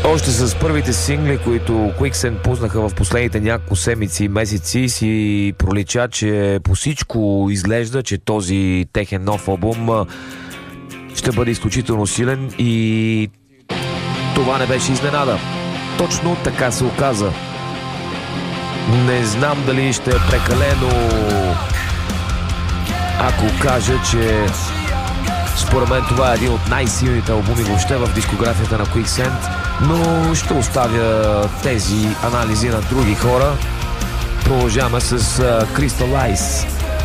Още с първите сингли, които Quicksand пуснаха в последните няколко седмици и месеци, си пролича, че по всичко изглежда, че този техен нов албум ще бъде изключително силен и това не беше изненада. Точно така се оказа. Не знам дали ще е прекалено, ако кажа, че според мен това е един от най-силните албуми въобще в дискографията на Quicksand, но ще оставя тези анализи на други хора. Продължаваме с Crystal Eyes.